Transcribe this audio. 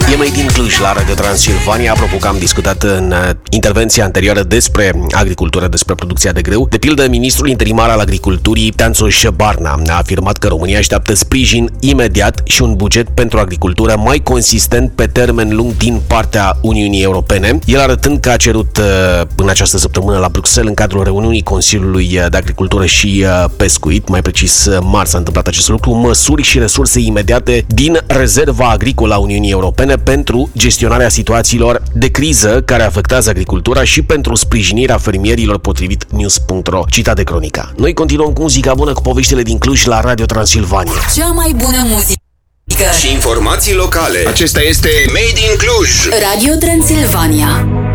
E Made in Cluj la Radio Transilvania. Apropo că am discutat în intervenția anterioară despre agricultură, despre producția de grâu. De pildă, ministrul interimar al agriculturii, Teanțoș Barna, a afirmat că România așteaptă sprijin imediat și un buget pentru agricultură mai consistent pe termen lung din partea Uniunii Europene. El arătând că a cerut în această săptămână la Bruxelles, în cadrul reuniunii Consiliului de Agricultură și Pescuit, mai precis marți s-a întâmplat acest lucru, măsuri și resurse imediate din rezerva agricolă a Uniunii Europene pentru gestionarea situațiilor de criză care afectează agricultura și pentru sprijinirea fermierilor, potrivit News.ro, citat de Cronica. Noi continuăm cu muzica bună, cu poveștile din Cluj la Radio Transilvania. Cea mai bună muzică și informații locale. Acesta este Made in Cluj. Radio Transilvania.